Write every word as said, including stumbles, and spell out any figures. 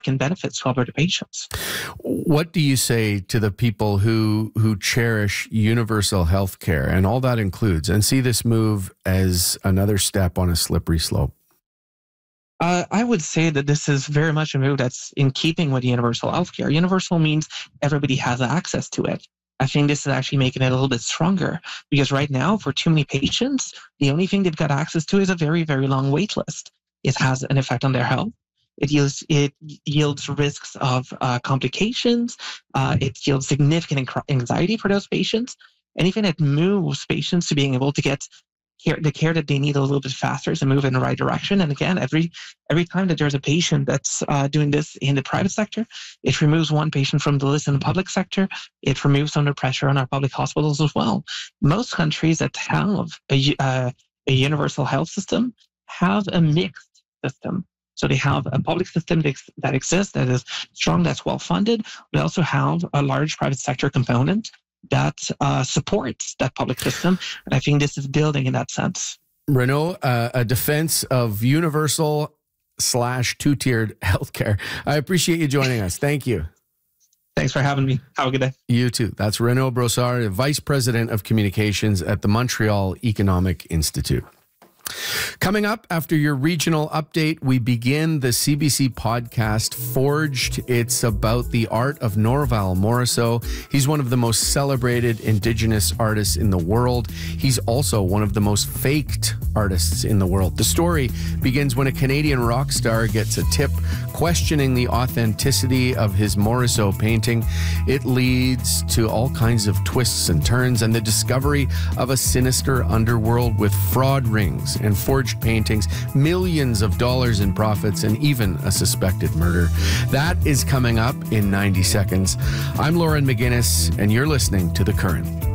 significant benefits to Alberta patients. What do you say to the people who who cherish universal health care and all that includes and see this move as another step on a slippery slope? Uh, I would say that this is very much a move that's in keeping with universal healthcare. Universal means everybody has access to it. I think this is actually making it a little bit stronger because right now, for too many patients, the only thing they've got access to is a very, very long wait list. It has an effect on their health. It yields, it yields risks of uh, complications. Uh, it yields significant anxiety for those patients. Anything that moves patients to being able to get care, the care that they need a little bit faster to move in the right direction. And again, every every time that there's a patient that's uh, doing this in the private sector, it removes one patient from the list in the public sector. It removes some of the pressure on our public hospitals as well. Most countries that have a, uh, a universal health system have a mixed system. So they have a public system that exists, that is strong, that's well-funded. We also have a large private sector component that uh, supports that public system. And I think this is building in that sense. Renaud, uh, a defense of universal slash two-tiered healthcare. I appreciate you joining us. Thank you. Thanks for having me. Have a good day. You too. That's Renaud Brossard, Vice President of Communications at the Montreal Economic Institute. Coming up after your regional update, we begin the C B C podcast Forged. It's about the art of Norval Morrisseau. He's one of the most celebrated Indigenous artists in the world. He's also one of the most faked artists in the world. The story begins when a Canadian rock star gets a tip questioning the authenticity of his Morrisseau painting. It leads to all kinds of twists and turns and the discovery of a sinister underworld with fraud rings and forged paintings, millions of dollars in profits, and even a suspected murder. That is coming up in ninety seconds. I'm Lauren McGinnis, and you're listening to The Current.